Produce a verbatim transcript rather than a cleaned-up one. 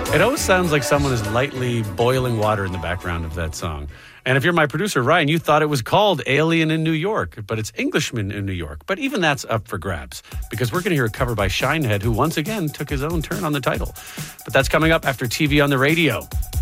It always sounds like someone is lightly boiling water in the background of that song. And if you're my producer, Ryan, you thought it was called Alien in New York, but it's Englishman in New York. But even that's up for grabs, because we're going to hear a cover by Shinehead, who once again took his own turn on the title. But that's coming up after T V on the Radio.